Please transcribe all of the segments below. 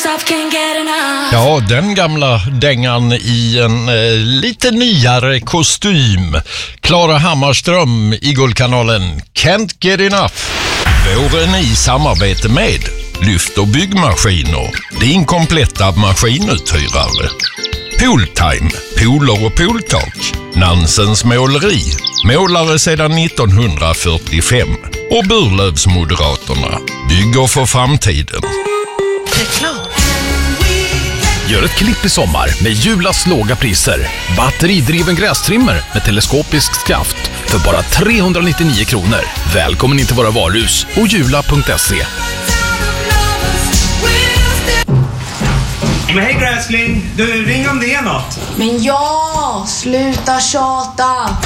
Ja, den gamla dängan i en lite nyare kostym. Clara Hammarström i Guldkanalen. Can't get enough. Våren i samarbete med Lyft och byggmaskiner. Din kompletta maskinuthyrare. Pooltime, pooler och pooltak. Nansens måleri. Målare sedan 1945. Och Burlövsmoderaterna. Bygger för framtiden. Gör ett klipp i sommar med Julas låga priser. Batteridriven grästrimmer med teleskopisk skaft för bara 399 kronor. Välkommen in till våra varuhus och jula.se. Men hej gräsling, du ring om det är något. Men ja, sluta tjata.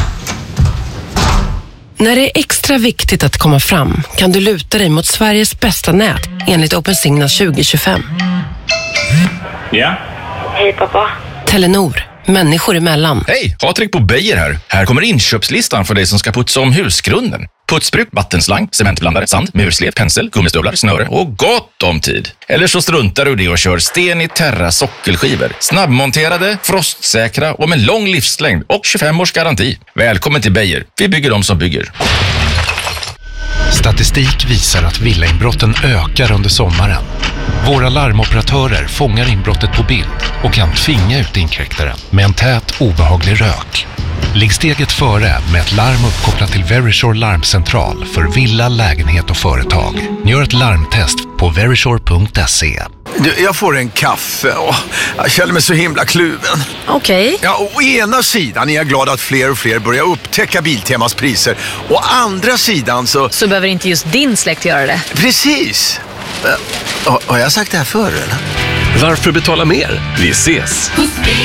När det är extra viktigt att komma fram kan du luta dig mot Sveriges bästa nät enligt OpenSignal 2025. Ja? Hej pappa. Telenor, människor emellan. Hej, Patrik på Beijer här. Här kommer inköpslistan för dig som ska putsa om husgrunden. Putsbruk, vattenslang, cementblandare, sand, murslev, pensel, gummistövlar, snöre och gott om tid. Eller så struntar du det och kör Sten i Terra sockelskivor. Snabbmonterade, frostsäkra och med lång livslängd och 25 års garanti. Välkommen till Beijer. Vi bygger dem som bygger. Statistik visar att villainbrotten ökar under sommaren. Våra larmoperatörer fångar inbrottet på bild och kan tvinga ut inkräktaren med en tät, obehaglig rök. Ligg steget före med ett larm uppkopplat till Verisure larmcentral för villa, lägenhet och företag. Gör ett larmtest på verisure.se. Jag får en kaffe och jag känner mig så himla kluven. Okej. Ja, å ena sidan är jag glad att fler och fler börjar upptäcka Biltemas priser. Å andra sidan så behöver inte just din släkt göra det. Precis. Har jag sagt det här förr eller? Varför betala mer? Vi ses!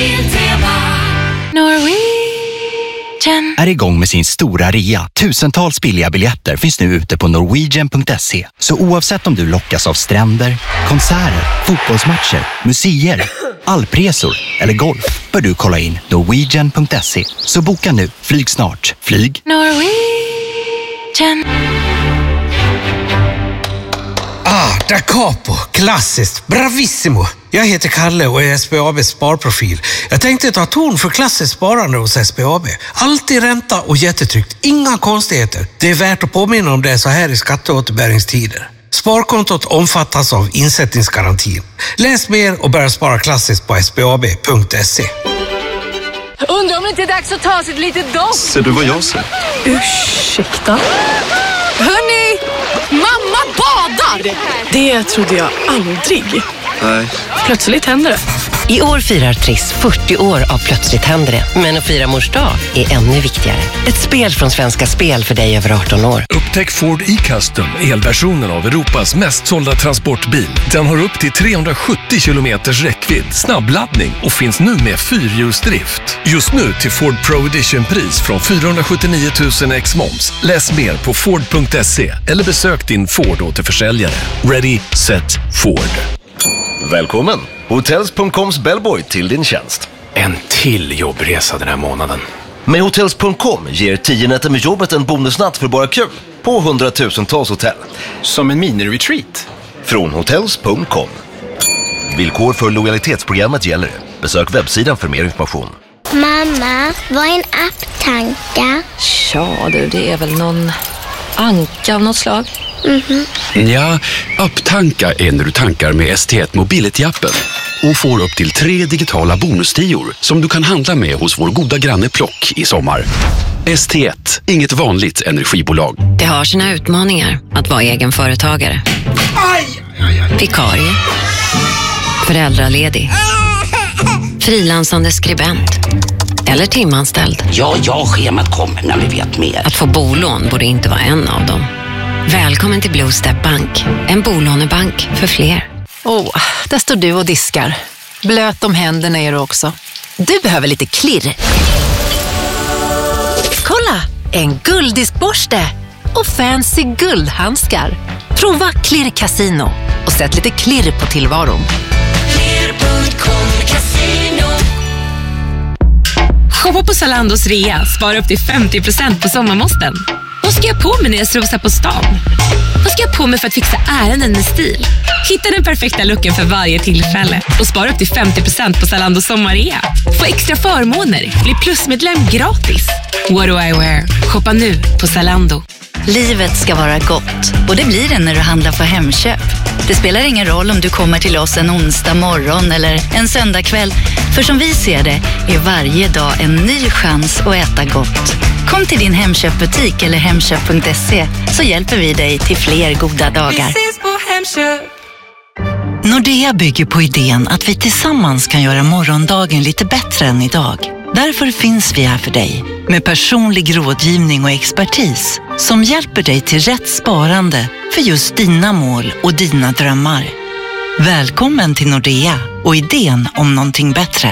Är igång med sin stora rea. Tusentals billiga biljetter finns nu ute på norwegian.se. Så oavsett om du lockas av stränder, konserter, fotbollsmatcher, museer, alpresor eller golf bör du kolla in norwegian.se. Så boka nu, flyg snart. Flyg Norwegian. Da capo, klassiskt, bravissimo. Jag heter Kalle och är SBABs sparprofil. Jag tänkte ta ton för klassiskt sparande hos SBAB. Alltid ränta och jättetryggt, inga konstigheter. Det är värt att påminna om det så här i skatteåterbäringstider. Sparkontot omfattas av insättningsgarantin. Läs mer och börja spara klassiskt på sbab.se. Undrar om det inte är dags att ta sig ett litet dopp. Ser du vad jag ser? Ursäkta. Hörrni, mamma badar! Det trodde jag aldrig. Nej. Plötsligt händer det. I år firar Triss 40 år av Plötsligt händer det. Men att fira mors dag är ännu viktigare. Ett spel från Svenska Spel för dig över 18 år. Upptäck Ford e-Custom, elversionen av Europas mest sålda transportbil. Den har upp till 370 kilometers räckvidd, snabbladdning och finns nu med fyrhjulsdrift. Just nu till Ford Pro Edition-pris från 479 000 ex-moms. Läs mer på Ford.se eller besök din Ford-återförsäljare. Ready, set, Ford. Välkommen! Hotels.coms bellboy till din tjänst. En till jobbresa den här månaden. Med Hotels.com ger 10 nätter med jobbet en bonusnatt för bara kul på 100,000-tals hotell. Som en mini-retreat. Från Hotels.com. Villkor för lojalitetsprogrammet gäller. Besök webbsidan för mer information. Mamma, vad är en apptanka? Ja du, det är väl någon anka av något slag. Ja, apptanka är när du tankar med ST1 Mobility-appen och får upp till 3 digitala bonustior som du kan handla med hos vår goda granne Plock i sommar. ST1, inget vanligt energibolag. Det har sina utmaningar att vara egen företagare. Vikarie. Föräldraledig. Frilansande skribent. Eller timanställd. Ja, schemat kommer när vi vet mer. Att få bolån borde inte vara en av dem. Välkommen till Blue Step Bank. En bolånebank för fler. Där står du och diskar. Blöt om händerna är du också. Du behöver lite klirr. Kolla! En gulddiskborste. Och fancy guldhandskar. Prova Klirr Casino. Och sätt lite klirr på tillvaron. Klirr.com Casino. Shoppa på Zalandos rea. Spara upp till 50% på sommarmåsten. Vad ska jag på mig när jag strosar på stan? Vad ska jag på mig för att fixa ärenden med stil? Hitta den perfekta looken för varje tillfälle och spara upp till 50% på Zalando sommar-rea. Få extra förmåner, bli plusmedlem gratis. What do I wear? Shoppa nu på Zalando. Livet ska vara gott och det blir det när du handlar på Hemköp. Det spelar ingen roll om du kommer till oss en onsdag morgon eller en söndag kväll. För som vi ser det är varje dag en ny chans att äta gott. Kom till din Hemköpbutik eller hemköp.se så hjälper vi dig till fler goda dagar. Vi ses på Hemköp. Nordea bygger på idén att vi tillsammans kan göra morgondagen lite bättre än idag. Därför finns vi här för dig med personlig rådgivning och expertis som hjälper dig till rätt sparande för just dina mål och dina drömmar. Välkommen till Nordea och idén om någonting bättre.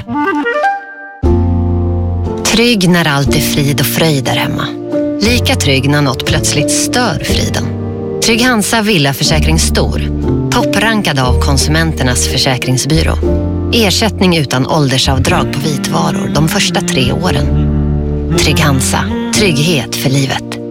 Trygg när allt är frid och fröjd där hemma. Lika trygg när något plötsligt stör friden. Trygg Hansa Villaförsäkring Stor. Topprankad av Konsumenternas försäkringsbyrå. Ersättning utan åldersavdrag på vitvaror de första 3 åren. Trygg Hansa. Trygghet för livet.